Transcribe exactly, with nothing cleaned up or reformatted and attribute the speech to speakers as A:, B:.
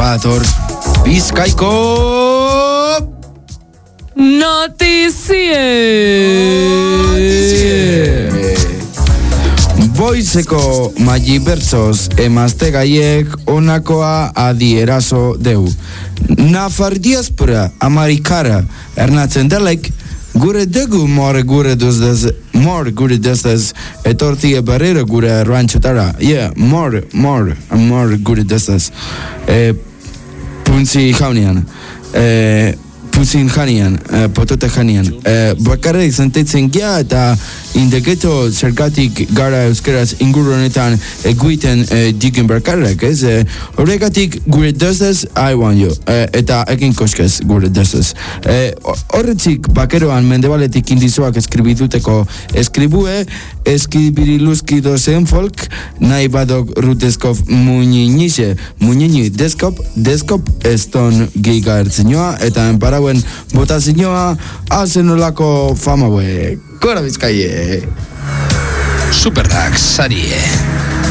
A: Badator Bizkaiko
B: Notizie!
A: Boizeko magi bertzoz emazte gaiek onakoa adierazo deu. Nafar diaspora amerikara ernatzen delek gure degu more gure duztez, more gure duztez etortie barrero gure ranchotara. Yeah, more, more, more gure duztez. Eh, punzi jaunian. Eh, Puzin janian, uh, potote janian. Uh, bakarrik zentetzen gia eta indeketo zergatik gara euskeraz inguru honetan eguiten uh, dikin bakarrak, ez? Horregatik uh, gure dozez, I want you. Uh, eta ekin koskez gure dozez. Uh, horretzik bakeroan mendebaletik indizoak eskribituteko eskribue, eskribiriluzki dozen folk, nahi badok ruteskov muñinixe, muñini deskop, deskop eston giga ertzinoa, eta enparauen botazinoa azenolako fama bue. Kora Bizkaie!
C: Superdak, sarie.